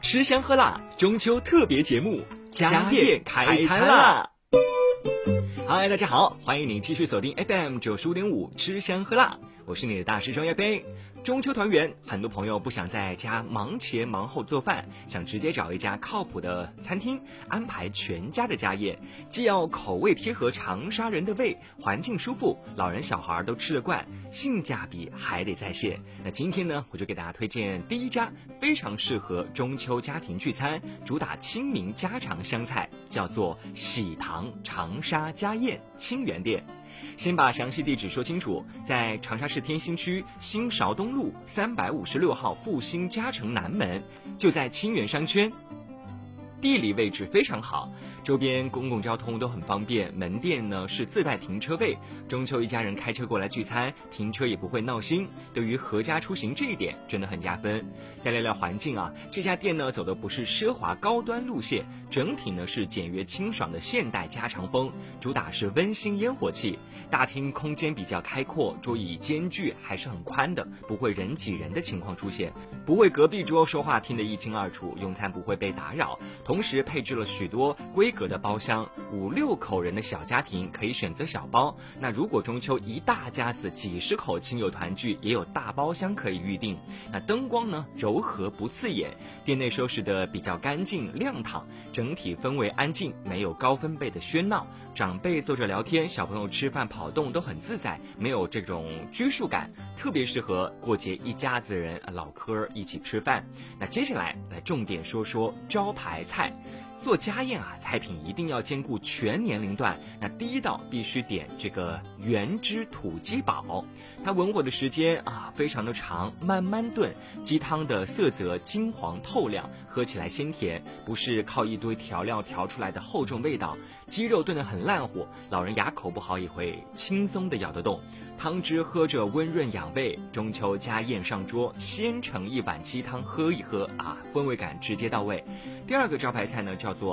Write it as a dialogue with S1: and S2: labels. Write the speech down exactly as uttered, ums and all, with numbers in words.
S1: 吃香喝辣，中秋特别节目，家宴开餐啦！嗨，大家好，欢迎您继续锁定 F M 九十五点五，吃香喝辣，我是你的大师兄叶飞。中秋团圆，很多朋友不想在家忙前忙后做饭，想直接找一家靠谱的餐厅安排全家的家宴，既要口味贴合长沙人的胃，环境舒服，老人小孩都吃得惯，性价比还得在线。那今天呢，我就给大家推荐第一家非常适合中秋家庭聚餐，主打亲民家常香菜，叫做喜糖长沙家宴清源店。先把详细地址说清楚，在长沙市天心区新韶东路三百五十六号复兴嘉诚南门，就在清源商圈，地理位置非常好，周边公共交通都很方便，门店呢是自带停车位，中秋一家人开车过来聚餐，停车也不会闹心，对于合家出行这一点真的很加分。再聊聊环境啊，这家店呢走的不是奢华高端路线，整体呢是简约清爽的现代家常风，主打是温馨烟火气。大厅空间比较开阔，桌椅间距还是很宽的，不会人挤人的情况出现，不会隔壁桌说话听得一清二楚，用餐不会被打扰。同时配置了许多规格的包厢，五六口人的小家庭可以选择小包，那如果中秋一大家子几十口亲友团聚，也有大包厢可以预定。那灯光呢柔和不刺眼，店内收拾的比较干净亮堂，整体氛围安静，没有高分贝的喧闹，长辈坐着聊天，小朋友吃饭跑动都很自在，没有这种拘束感，特别适合过节一家子人唠嗑一起吃饭。那接下来来重点说说招牌菜。做家宴啊，菜品一定要兼顾全年龄段。那第一道必须点这个原汁土鸡煲，它文火的时间啊非常的长，慢慢炖，鸡汤的色泽金黄透亮，喝起来鲜甜，不是靠一堆调料调出来的厚重味道。鸡肉炖得很烂火，老人牙口不好也会轻松的咬得动。汤汁喝着温润养胃，中秋家宴上桌，先盛一碗鸡汤喝一喝啊，氛围感直接到位。第二个招牌菜呢叫做